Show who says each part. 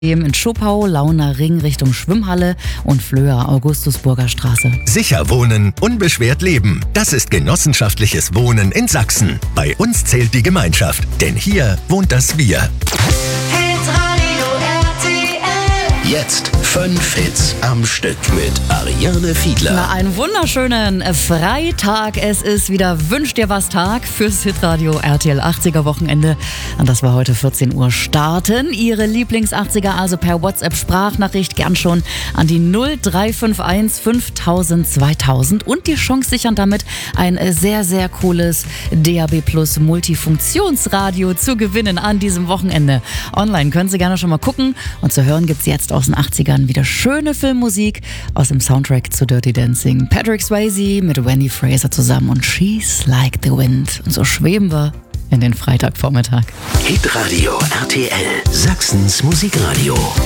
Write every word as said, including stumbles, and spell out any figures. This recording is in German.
Speaker 1: In Schopau, Launer Ring Richtung Schwimmhalle und Flöa, Augustusburger Straße.
Speaker 2: Sicher wohnen, unbeschwert leben. Das ist genossenschaftliches Wohnen in Sachsen. Bei uns zählt die Gemeinschaft, denn hier wohnt das Wir. Jetzt fünf Hits am Stück mit Ariane Fiedler.
Speaker 1: Na, einen wunderschönen Freitag. Es ist wieder Wünsch dir was Tag fürs Hitradio R T L achtziger Wochenende. An das wir heute vierzehn Uhr starten. Ihre Lieblings-achtziger also per WhatsApp-Sprachnachricht gern schon an die null drei fünf eins fünftausend zweitausend und die Chance sichern damit ein sehr, sehr cooles D A B Plus Multifunktionsradio zu gewinnen an diesem Wochenende. Online können Sie gerne schon mal gucken und zu hören gibt's jetzt aus den achtzigern wieder schöne Filmmusik aus dem Soundtrack zu Dirty Dancing. Patrick Swayze mit Wendy Fraser zusammen und She's Like the Wind. Und so schweben wir in den Freitagvormittag.
Speaker 2: Hitradio R T L, Sachsens Musikradio.